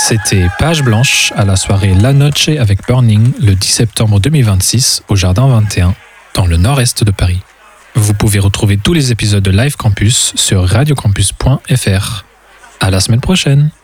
C'était Page Blanche à la soirée La Noche avec Burning le 10 septembre 2026 au Jardin 21 dans le nord-est de Paris. Vous pouvez retrouver tous les épisodes de Live Campus sur radiocampus.fr. À la semaine prochaine!